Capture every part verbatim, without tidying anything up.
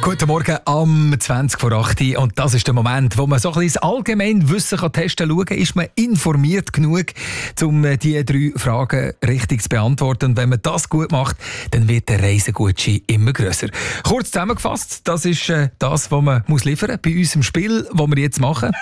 Guten Morgen am zwanzig vor acht und das ist der Moment, wo man so ein bisschen das Allgemeinwissen kann testen kann. Schauen, ist man informiert genug, um diese drei Fragen richtig zu beantworten. Und wenn man das gut macht, dann wird der Reisegutschein immer grösser. Kurz zusammengefasst, das ist äh, das, was man muss liefern muss bei unserem Spiel, das wir jetzt machen.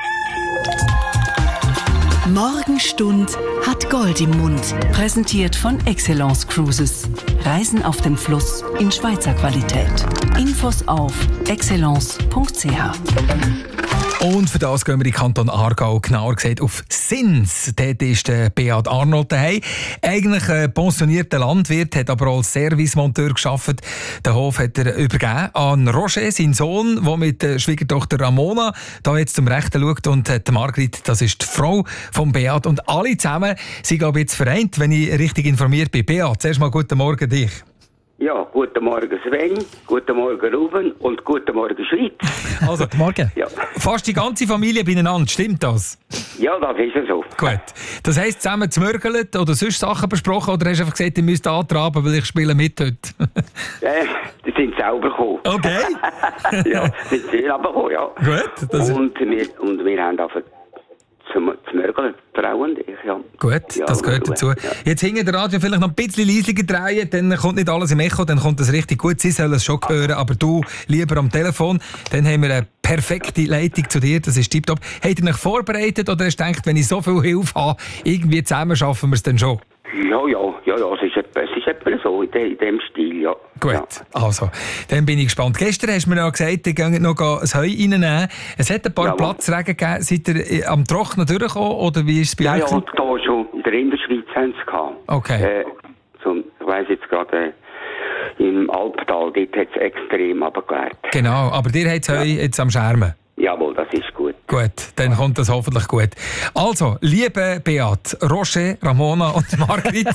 Morgenstund hat Gold im Mund. Präsentiert von Excellence Cruises. Reisen auf dem Fluss in Schweizer Qualität. Infos auf excellence punkt c h. Und für das gehen wir in den Kanton Aargau, genauer gesagt auf Sins. Dort ist der Beat Arnold daheim. Eigentlich ein pensionierter Landwirt, hat aber als Servicemonteur gearbeitet. Den Hof hat er übergeben an Roger, seinen Sohn, der mit der Schwiegertochter Ramona da jetzt zum Rechten schaut. Und die Margrit, das ist die Frau von Beat. Und alle zusammen sind, glaube ich, jetzt vereint, wenn ich richtig informiert bin. Beat, zuerst mal guten Morgen dich. Ja, guten Morgen Sven, guten Morgen Ruben und guten Morgen Schweiz. Also, guten Morgen. Ja. Fast die ganze Familie beieinander, stimmt das? Ja, das ist ja so. Gut. Das heisst, zusammen zmörgelt oder sonst Sachen besprochen oder hast du einfach gesagt, ihr müsst antraben, weil ich spiele mit heute? äh, die sind selber gekommen. Okay. Ja, die sind selber gekommen, ja. Gut. Das und, wir, und wir haben einfach zum Zmörgeln, Frau und ich, ja. Gut, ja, das gehört dazu. Ja. Jetzt hinter der Radio vielleicht noch ein bisschen leiser drehen, dann kommt nicht alles im Echo, dann kommt das richtig gut. Sie sollen es schon hören, aber du lieber am Telefon. Dann haben wir eine perfekte Leitung zu dir, das ist tipptopp. Habt ihr euch vorbereitet oder hast du gedacht, wenn ich so viel Hilfe habe, irgendwie zusammen schaffen wir es dann schon? Ja, ja, ja, ja, es ist etwa, es ist etwa so in, de, in dem Stil, ja. Gut, ja. Also, dann bin ich gespannt. Gestern hast du mir ja gesagt, ihr geht noch ein Heu reinnehmen. Es hat ein paar ja, Platzregen gegeben. Seid ihr am Trocknen durchgekommen oder wie ist es bei ja, euch? Ja, ja, da schon. In der Innerschweiz haben sie es gehabt. Okay. Äh, so, ich weiss jetzt gerade, äh, im Alptal, dort hat es extrem runtergewehrt. Genau, aber ihr habt das Heu ja. jetzt am Schermen. Jawohl, das ist gut. Gut, dann kommt das hoffentlich gut. Also, liebe Beat, Roger, Ramona und Margrit,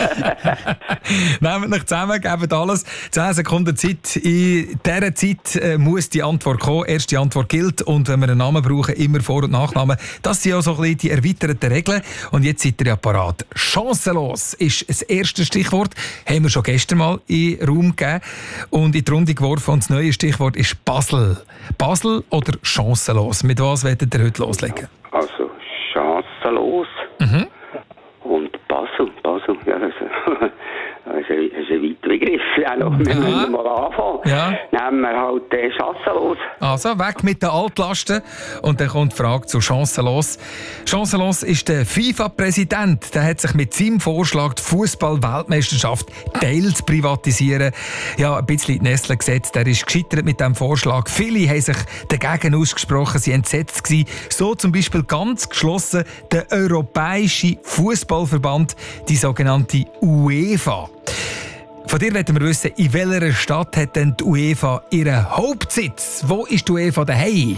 nehmt euch zusammen, gebt alles. zehn Sekunden Zeit. In dieser Zeit äh, muss die Antwort kommen. Erste Antwort gilt und wenn wir einen Namen brauchen, immer Vor- und Nachnamen. Das sind ja so ein bisschen die erweiterten Regeln. Und jetzt seid ihr ja parat. Chancenlos ist das erste Stichwort. Haben wir schon gestern mal in den Raum gegeben und in die Runde geworfen. Und das neue Stichwort ist Basel. Basel oder chancenlos? Mit was wollt ihr heute loslegen? Also, chancenlos. Mhm. Und Basel. Basel, ja, das ist, das ist ein, das ist ein weiter Begriff. Ja, noch. Wir müssen mal anfangen. Ja. Nehmen wir halt äh, chancenlos. Also, weg mit den Altlasten. Und dann kommt die Frage zu chancenlos. Chancenlos ist der FIFA-Präsident. Der hat sich mit seinem Vorschlag, die Fußball-Weltmeisterschaft teil zu privatisieren, ja, ein bisschen in die Nesseln gesetzt. Er ist gescheitert mit diesem Vorschlag. Viele haben sich dagegen ausgesprochen, sie waren entsetzt gewesen. So zum Beispiel ganz geschlossen der Europäische Fußballverband, die sogenannte UEFA. Von dir wollen wir wissen, in welcher Stadt hat denn die UEFA ihren Hauptsitz? Wo ist die UEFA daheim?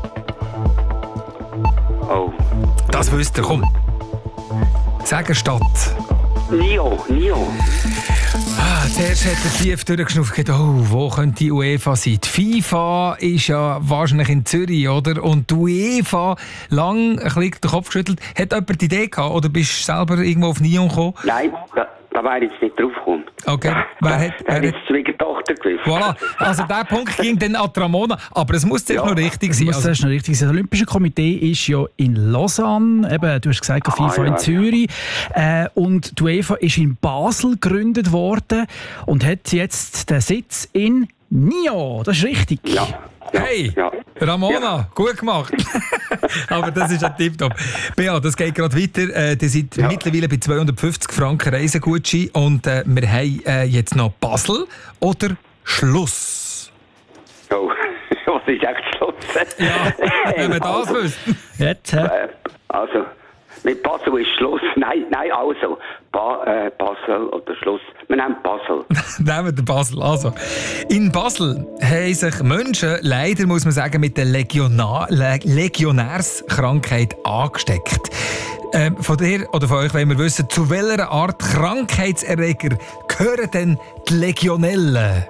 Oh. Das wisst ihr, komm. Sag eine Stadt. Nio, Nio. Ah, zuerst hat er tief durchgeschnauft und gedacht, oh, wo könnte die UEFA sein? Die FIFA ist ja wahrscheinlich in Zürich, oder? Und die UEFA, lang ein bisschen den Kopf geschüttelt. Hat jemand die Idee gehabt oder bist du selber irgendwo auf Nyon gekommen? Nein, da, da wäre ich jetzt nicht drauf gekommen. Okay. Wer da, hat, da wer ist die Schwiegertochter gewesen. Voilà. Also der Punkt ging dann an die Ramona. Aber es muss zuerst Ja. noch richtig sein. Das muss Also, noch richtig sein. Das Olympische Komitee ist ja in Lausanne, eben, du hast gesagt, FIFA Ah, ja, in Zürich. Äh, und die UEFA ist in Basel gegründet worden und hat jetzt den Sitz in Nyon. Das ist richtig. Ja. Ja. hey, Ja. Ramona, Ja. gut gemacht. Aber das ist ein Tipptopp. Bea, das geht gerade weiter. Äh, ihr seid Ja. mittlerweile bei zweihundertfünfzig Franken Reisegutschein und äh, wir haben äh, jetzt noch Basel oder Schluss. Oh, was ist echt Schluss? Ja, wenn wir das wüssten. Jetzt, äh, Äh, also, mit Basel ist Schluss. Nein, nein, also. Ba, äh, Basel oder Schluss. Wir nehmen Basel. Nehmen wir Basel. Also, in Basel haben sich Menschen, leider muss man sagen, mit der Legiona- Le- Legionärskrankheit angesteckt. Ähm, von dir oder von euch wollen wir wissen, zu welcher Art Krankheitserreger gehören denn die Legionellen?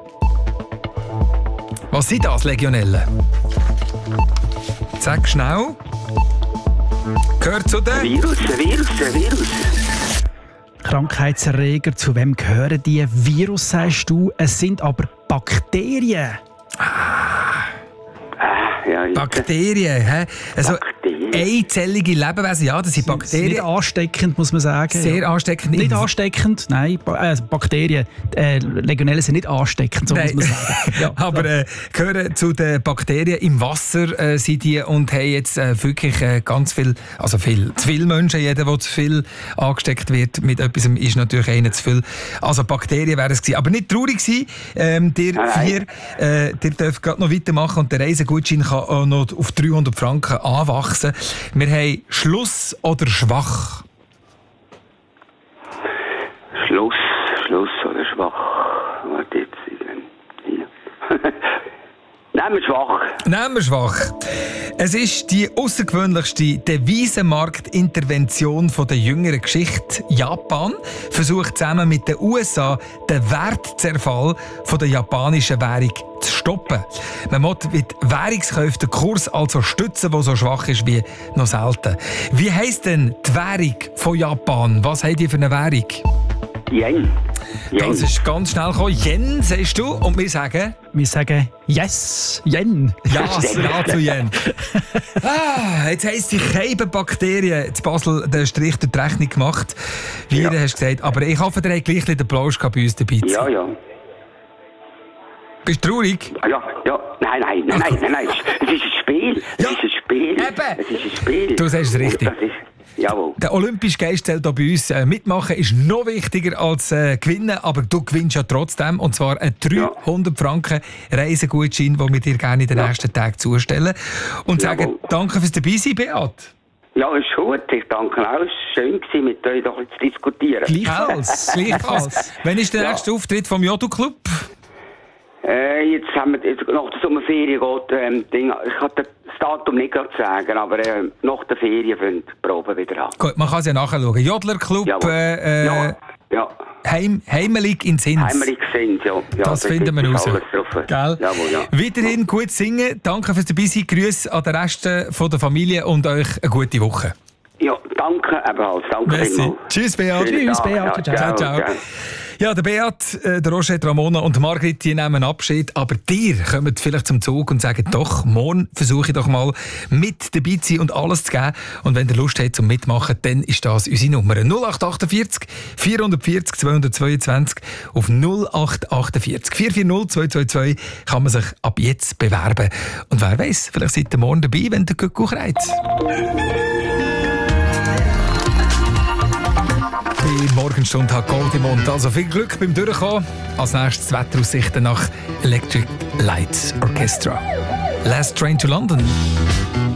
Was sind das, Legionellen? Sag schnell. Gehört zu den... Virus, Virus, Virus. Krankheitserreger, zu wem gehören die? Virus, sagst du. Es sind aber Bakterien. Ah. Äh, ja, Bakterien, hä? Also Bakterien. einzellige Lebewesen, ja, das sind Nicht Bakterien. ansteckend, muss man sagen. Sehr ja. ansteckend. Nicht ansteckend, nein, ba äh, Bakterien, äh, Legionellen sind nicht ansteckend, so Nein. muss man sagen. Ja, Aber äh, gehören zu den Bakterien im Wasser äh, sind die und haben jetzt äh, wirklich äh, ganz viel, also viel, zu viele Menschen, jeder, der zu viel angesteckt wird mit etwas, ist natürlich einer zu viel. Also Bakterien wären es gewesen. Aber nicht traurig sein, ähm, ihr Nein. vier, äh, ihr dürft gerade noch weitermachen und der Reisegutschein kann auch noch auf dreihundert Franken anwachsen. Wir haben Schluss oder schwach? Schluss, Schluss oder schwach. Warte jetzt. Hier. Nehmen wir schwach. Nehmen wir schwach. Es ist die außergewöhnlichste Devisenmarktintervention der jüngeren Geschichte. Japan versucht zusammen mit den U S A den Wertzerfall von der japanischen Währung zu stoppen. Man muss mit Währungskäufen den Kurs also stützen, der so schwach ist wie noch selten. Wie heisst denn die Währung von Japan? Was haben die für eine Währung? Yen. Yen. Das ist ganz schnell gekommen. Yen, sagst du? Und wir sagen... wir sagen Yes, Yen. Ja, ja zu Yen. Ah, jetzt heisst die Bakterien zu Basel den Strich durch die Rechnung gemacht. Wie Ja. du hast gesagt. Aber ich hoffe, der hat gleich den Applaus bei uns dabei zu sein. Ja, ja. Bist du traurig? Ja, ja. Nein, nein, nein, nein, nein, nein. Es ist ein Spiel. Es Ja. ist ein Spiel. Eben. Es ist ein Spiel. Du sagst es richtig. Das ist, jawohl. Der olympische Geist zählt hier bei uns. Äh, mitmachen ist noch wichtiger als äh, gewinnen, aber du gewinnst ja trotzdem. Und zwar einen dreihundert Franken Reisegutschein, den wir dir gerne in den Ja. nächsten Tagen zustellen. Und sagen Jawohl. danke fürs Dabeisein, Beat. Ja, ist gut. Ich danke auch. Es war schön, gewesen, mit euch doch zu diskutieren. Gleichfalls. Gleichfalls. Wann ist der Ja. nächste Auftritt vom Jodo-Club? Äh, jetzt haben wir, jetzt, nach der Sommerferien geht, ähm, Ding, ich kann das Datum nicht gerade sagen, aber äh, nach der Ferien fängt die Probe wieder an. Gut, man kann es ja nachschauen. Jodlerclub, Jawohl. äh, ja, ja. Heim, Heimelig in Sins. Heimlich sind, ja. ja Das finden wir ist raus. alles drauf. Gell? Jawohl, ja. Weiterhin gut singen. Danke fürs Dabeisein. Grüße an den Rest von der Familie und euch eine gute Woche. Ja, danke ebenfalls. Danke vielmals. Tschüss, Beat. Schönen Tschüss, Tag. Beat. Ja, Ciao, ciao. Ja, der Beat, äh, der Roger, Ramona und Margrit, die nehmen Abschied. Aber dir kommt vielleicht zum Zug und sagen, doch, morgen versuche ich doch mal mit dabei zu sein und alles zu geben. Und wenn ihr Lust habt zum Mitmachen, dann ist das unsere Nummer. null acht achtundvierzig vierhundertvierzig zweihundertzweiundzwanzig auf null acht achtundvierzig vier vier null zwei zwei zwei kann man sich ab jetzt bewerben. Und wer weiß, vielleicht seid ihr morgen dabei, wenn der Kuckuck reizt. Die Morgenstunde hat Gold im Mund. Also viel Glück beim Durchkommen. Als nächstes Wetteraussichten nach Electric Lights Orchestra. Last Train to London.